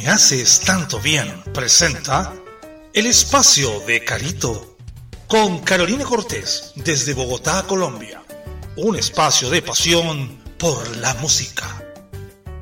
Me haces tanto bien presenta el espacio de Carito con Carolina Cortés desde Bogotá, Colombia. Un espacio de pasión por la música.